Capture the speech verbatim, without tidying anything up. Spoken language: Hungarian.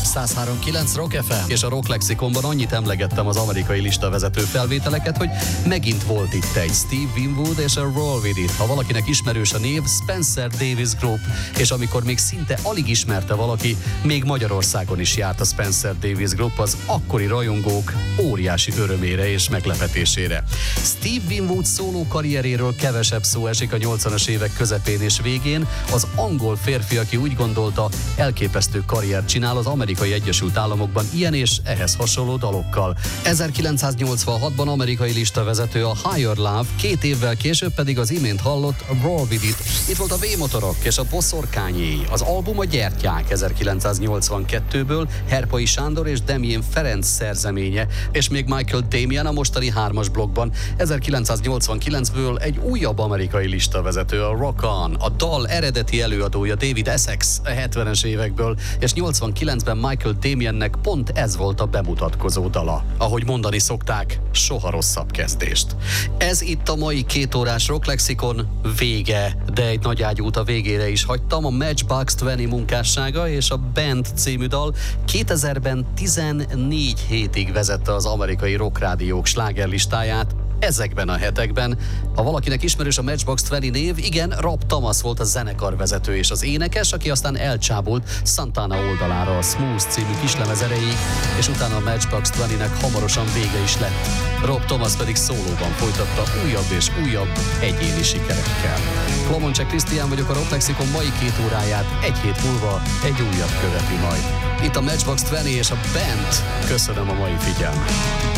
száz három pont kilenc Rock ef em, és a Rock Lexikonban annyit emlegettem az amerikai listavezető felvételeket, hogy megint volt itt egy Steve Winwood és a Roll With It. Ha valakinek ismerős a név, Spencer Davis Group, és amikor még szinte alig ismerte valaki, még Magyarországon is járt a Spencer Davis Group az akkori rajongók óriási örömére és meglepetésére. Steve Winwood szóló karrieréről kevesebb szó esik a nyolcvanas évek közepén és végén. Az angol férfi, aki úgy gondolta, elképesztő karriert csinál az Amerikai Egyesült Államokban ilyen és ehhez hasonló dalokkal. ezerkilencszáznyolcvanhatban amerikai listavezető a Higher Love, két évvel később pedig az imént hallott Roll With It. Itt volt a V-motorok és a boszorkányé. Az album a Gyertyák ezerkilencszáznyolcvankettőből, Herpai Sándor és Damien Ferenc szerzeménye, és még Michael Damian a mostani hármas blokkban. ezerkilencszáznyolcvankilencből egy újabb amerikai listavezető, a Rock On. A dal eredeti előadója David Essex a hetvenes évekből, és nyolcvankilencben Michael Damiannek pont ez volt a bemutatkozó dala. Ahogy mondani szokták, soha rosszabb kezdést. Ez itt a mai kétórás Rock Lexikon vége, de egy nagy ágyút a végére is hagytam. A Matchbox húsz munkássága és a Band című dal kétezerben tizennégy hétig vezette az amerikai rockrádiók slágerlistáját. Ezekben a hetekben, ha valakinek ismerős a Matchbox húsz név, igen, Rob Thomas volt a zenekarvezető és az énekes, aki aztán elcsábult Santana oldalára a Smooth című kislemez erejéig, és utána a Matchbox húsznek hamarosan vége is lett. Rob Thomas pedig szólóban folytatta újabb és újabb egyéni sikerekkel. Klomoncsek Krisztián vagyok, a Rock Lexikon mai két óráját egy hét múlva egy újabb követi majd. Itt a Matchbox húsz és a Band. Köszönöm a mai figyelmet.